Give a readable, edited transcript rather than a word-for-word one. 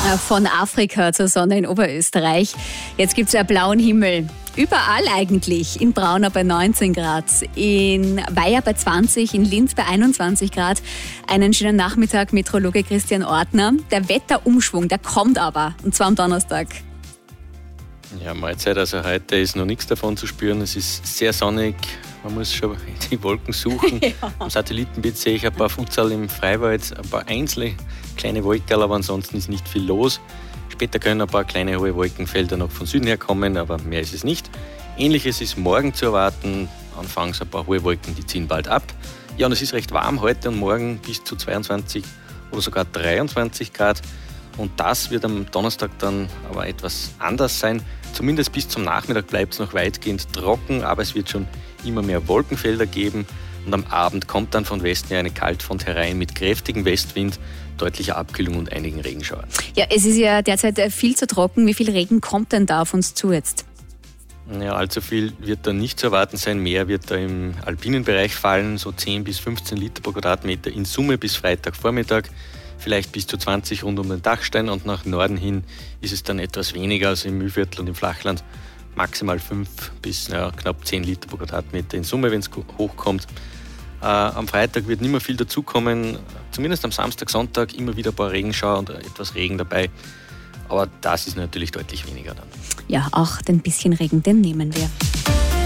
Von Afrika zur Sonne in Oberösterreich. Jetzt gibt es ja blauen Himmel. Überall eigentlich. In Braunau bei 19 Grad, in Weiher bei 20, in Linz bei 21 Grad. Einen schönen Nachmittag, Meteorologe Christian Ortner. Der Wetterumschwung, der kommt aber, und zwar am Donnerstag. Ja, Mahlzeit. Also heute ist noch nichts davon zu spüren. Es ist sehr sonnig. Man muss schon die Wolken suchen. Ja. Am Satellitenbild sehe ich ein paar Futsal im Freiwald, ein paar einzelne kleine Wolken, aber ansonsten ist nicht viel los. Später können ein paar kleine hohe Wolkenfelder noch von Süden her kommen, aber mehr ist es nicht. Ähnliches ist morgen zu erwarten. Anfangs ein paar hohe Wolken, die ziehen bald ab. Ja, und es ist recht warm heute und morgen bis zu 22 oder sogar 23 Grad. Und das wird am Donnerstag dann aber etwas anders sein. Zumindest bis zum Nachmittag bleibt es noch weitgehend trocken, aber es wird schon immer mehr Wolkenfelder geben. Und am Abend kommt dann von Westen eine Kaltfront herein mit kräftigem Westwind, deutlicher Abkühlung und einigen Regenschauern. Ja, es ist ja derzeit viel zu trocken. Wie viel Regen kommt denn da auf uns zu jetzt? Ja, allzu viel wird da nicht zu erwarten sein. Mehr wird da im alpinen Bereich fallen, so 10 bis 15 Liter pro Quadratmeter in Summe bis Freitagvormittag. Vielleicht bis zu 20 rund um den Dachstein, und nach Norden hin ist es dann etwas weniger, also im Mühlviertel und im Flachland maximal 5 bis knapp 10 Liter pro Quadratmeter in Summe, wenn es hochkommt. Am Freitag wird nicht mehr viel dazukommen, zumindest am Samstag, Sonntag immer wieder ein paar Regenschauer und etwas Regen dabei, aber das ist natürlich deutlich weniger dann. Ja, auch den bisschen Regen, den nehmen wir.